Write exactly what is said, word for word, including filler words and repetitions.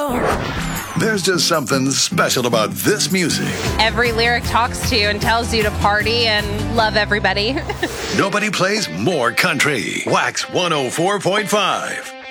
There's just something special about this music. Every lyric talks to you and tells you to party and love everybody. Nobody plays more country. Wax one oh four point five.